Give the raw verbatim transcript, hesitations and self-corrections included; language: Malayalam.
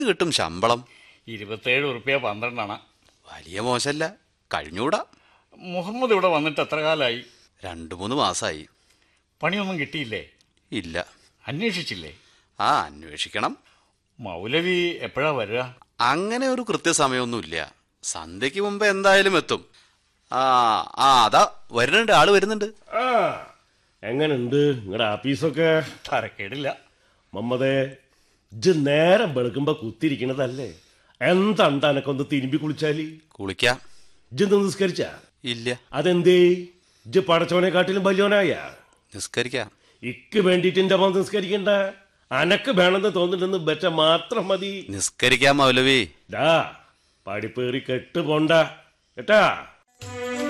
കിട്ടും ശമ്പളം? ഇരുപത്തേഴ് ഉറുപ്പ്യ പന്ത്രണ്ടണ. വലിയ മോശമല്ല, കഴിഞ്ഞൂടാ. മുഹമ്മദ് ഇവിടെ വന്നിട്ട് എത്ര കാലമായി? രണ്ടു മൂന്ന് മാസമായി. പണിയൊന്നും കിട്ടിയില്ലേ? ഇല്ല. അന്വേഷിച്ചില്ലേ? ആ, അന്വേഷിക്കണം. മൗലവി എപ്പോഴാ വരിക? അങ്ങനെ ഒരു കൃത്യസമയമൊന്നുമില്ല. സന്ധ്യക്ക് മുമ്പ് എന്തായാലും എത്തും. ആ ആ അതാ വരുന്നുണ്ട്, ആള് വരുന്നുണ്ട്. ആ, എങ്ങനുണ്ട് നിങ്ങളുടെ ആഫീസൊക്കെ? തരക്കേടില്ല. മമ്മദേ, ഇജ്ജ് നേരം വെളുക്കുമ്പോ കുത്തിരിക്കണതല്ലേ? എന്താണ്ട് എനക്കൊന്ന് തിരുമ്പി കുളിച്ചാല്? കുളിക്കാം. ഇജ്ജ് നിസ്കരിച്ച? ഇല്ല. അതെന്തേ? ഇജ്ജ് പടച്ചോനെ കാട്ടിലും വലിയോനായ? നിസ്കരിക്കാം. ഇക്ക് വേണ്ടിട്ട് എന്റെ അമ്മ നിസ്കരിക്കണ്ട. അനക്ക് വേണമെന്ന് തോന്നിട്ടെന്ന് ബെറ്റ മാത്രം മതി. നിസ്കരിക്കാം മൗലവി. ഡാ പഠിപ്പേറി കെട്ട് പോണ്ട കേട്ടാ.